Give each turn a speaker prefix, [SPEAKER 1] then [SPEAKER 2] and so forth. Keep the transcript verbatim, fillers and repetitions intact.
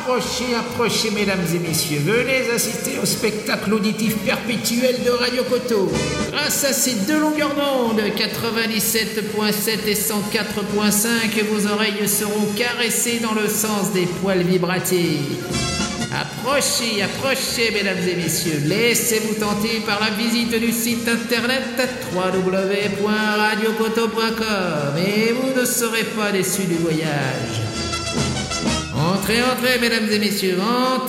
[SPEAKER 1] Approchez, approchez, mesdames et messieurs. Venez assister au spectacle auditif perpétuel de Radio Koto. Grâce à ces deux longueurs d'onde, quatre-vingt-dix-sept point sept et cent quatre point cinq, vos oreilles seront caressées dans le sens des poils vibratiques. Approchez, approchez, mesdames et messieurs. Laissez-vous tenter par la visite du site internet w w w point radio koto point com et vous ne serez pas déçus du voyage. Entrez, entrez, mesdames et messieurs, entrez.